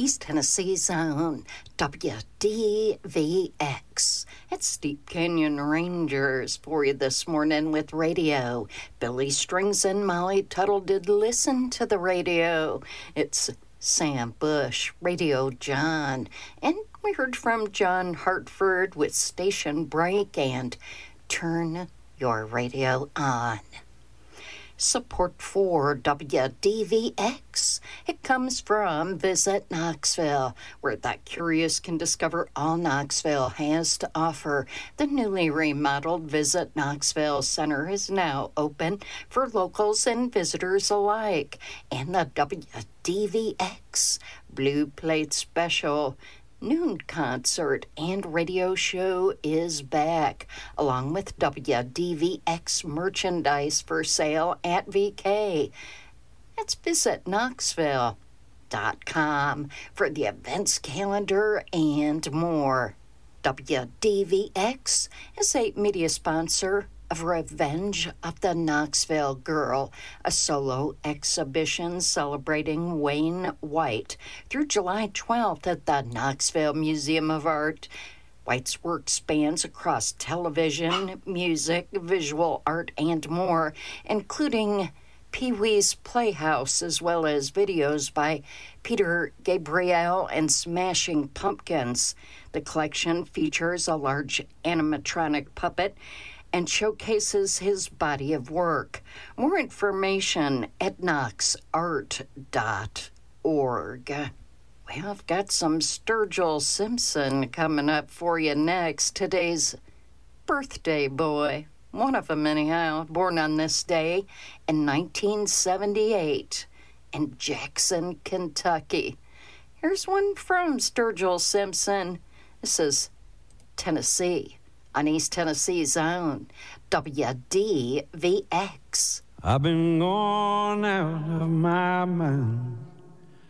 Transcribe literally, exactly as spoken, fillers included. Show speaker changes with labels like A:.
A: East Tennessee's own W D V X. It's Steep Canyon Rangers for you this morning with radio. Billy Strings and Molly Tuttle did listen to the radio. It's Sam Bush, Radio John, and we heard from John Hartford with Station Break and Turn Your Radio On. Support for W D V X. It comes from Visit Knoxville, where that curious can discover all Knoxville has to offer. The newly remodeled Visit Knoxville Center is now open for locals and visitors alike. And the W D V X Blue Plate Special noon concert and radio show is back, along with W D V X merchandise for sale at V K. Let's visit Knoxville dot com for the events calendar and more. W D V X is a media sponsor of Revenge of the Knoxville Girl, a solo exhibition celebrating Wayne White through July twelfth at the Knoxville Museum of Art. White's work spans across television, music, visual art, and more, including Pee-wee's Playhouse, as well as videos by Peter Gabriel and Smashing Pumpkins. The collection features a large animatronic puppet and showcases his body of work. More information at knox art dot org. Well, I've got some Sturgill Simpson coming up for you next. Today's birthday boy, one of them anyhow, born on this day in nineteen seventy-eight in Jackson, Kentucky. Here's one from Sturgill Simpson. This is Tennessee, on East Tennessee's own W D V X.
B: I've been gone out of my mind,